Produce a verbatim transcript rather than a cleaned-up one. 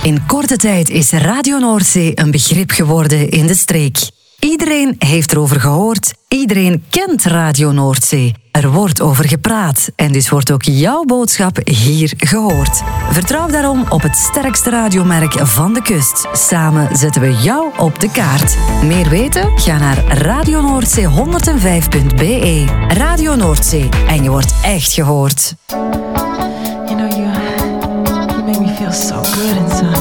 In korte tijd is Radio Noordzee een begrip geworden in de streek. Iedereen heeft erover gehoord, iedereen kent Radio Noordzee. Er wordt over gepraat en dus wordt ook jouw boodschap hier gehoord. Vertrouw daarom op het sterkste radiomerk van de kust. Samen zetten we jou op de kaart. Meer weten? Ga naar radio noordzee honderdvijf punt b e. Radio Noordzee en je wordt echt gehoord. You know, you, you make me feel so good inside.